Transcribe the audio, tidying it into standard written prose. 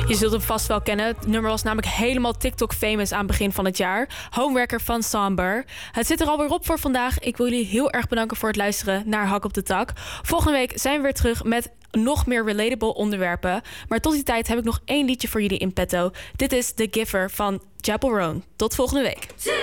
Je zult hem vast wel kennen. Het nummer was namelijk helemaal TikTok-famous aan het begin van het jaar. Homewrecker van Somber. Het zit er alweer op voor vandaag. Ik wil jullie heel erg bedanken voor het luisteren naar Hak op de Tak. Volgende week zijn we weer terug met nog meer relatable onderwerpen. Maar tot die tijd heb ik nog 1 liedje voor jullie in petto. Dit is The Giver van Chapel Roan. Tot volgende week.